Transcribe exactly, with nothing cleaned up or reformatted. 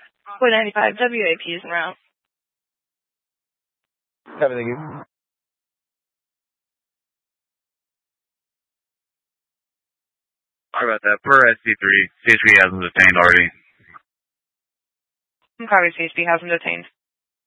four ninety-five, W A P is en route. Everything you. Sorry about that. Per S C three, C H P has him detained already. Copy, C H P has him detained.